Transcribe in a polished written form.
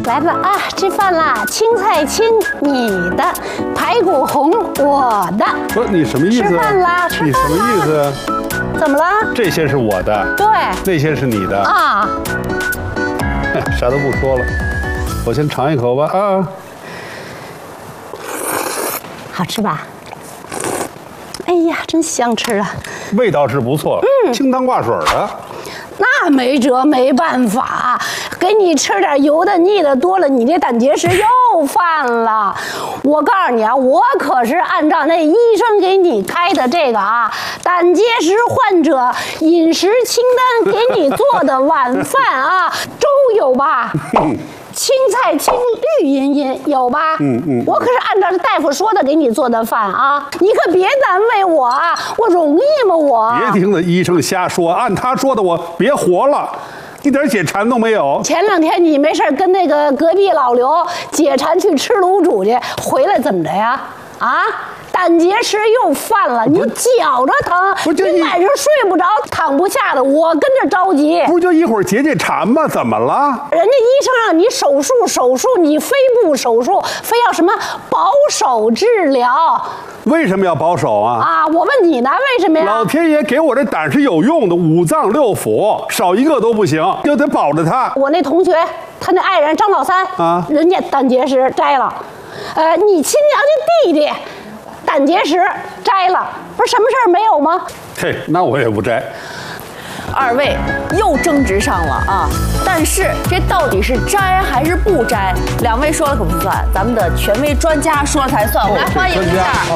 来吧啊，吃饭啦！青菜青你的，排骨红我的。 不是你什么意思？ 吃饭啦！吃饭啦！ 你什么意思？ 怎么了？ 这些是我的， 对， 那些是你的啊。 啥都不说了，我先尝一口吧啊。 好吃吧？哎呀，真香吃啊！ 味道是不错，清汤挂水的。 那没辙，没办法，给你吃点油的腻的多了，你这胆结石又犯了。我告诉你啊，我可是按照那医生给你开的这个啊，胆结石患者饮食清单给你做的晚饭啊，粥有吧？青菜青绿茵茵有吧？我可是按照大夫说的给你做的饭啊，你可别难为我啊，我容易吗我？ 别听那医生瞎说，按他说的我别活了，一点解馋都没有。 前2天你没事跟那个隔壁老刘解馋去吃卤煮去，回来怎么着呀？啊？胆结石又犯了，你觉着疼，你晚上睡不着，躺不下的，我跟着着急。 不就一会儿解解馋吗？怎么了？ 人家医生让你手术，你非不手术，非要什么保守治疗？ 为什么要保守啊？ 啊，我问你呢，为什么呀？ 老天爷给我这胆是有用的，5脏6腑少一个都不行，就得保着它。 我那同学，他那爱人张老三啊，人家胆结石摘了，你亲娘家弟弟。胆结石摘了，不是什么事儿没有吗？ 嘿，那我也不摘。 2位又争执上了啊！但是这到底是摘还是不摘？2位说了可不算，咱们的权威专家说了才算。我们来欢迎一下